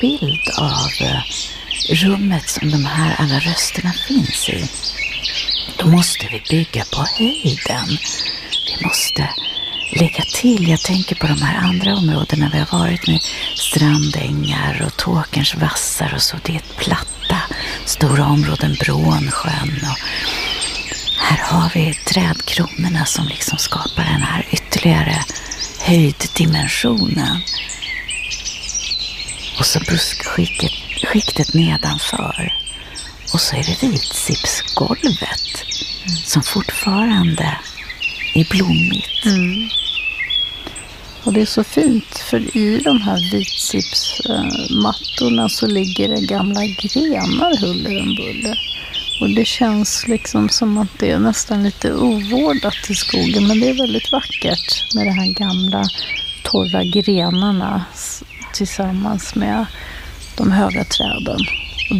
bild av rummet som de här alla rösterna finns i, då måste vi bygga på höjden. Vi måste lägga till, jag tänker på de här andra områdena vi har varit med, strandängar och Tåkerns vassar och så. Det är ett platta, stora områden, Brånsjön, och här har vi trädkronorna som liksom skapar den här ytterligare höjddimensionen. Och så buskskiktet nedanför. Och så är det vitsipsgolvet som fortfarande är blommigt. Och det är så fint, för i de här vitsipsmattorna så ligger det gamla grenar huller om buller. Och det känns liksom som att det är nästan lite ovårdat i skogen, men det är väldigt vackert med de här gamla torra grenarna tillsammans med de höga träden.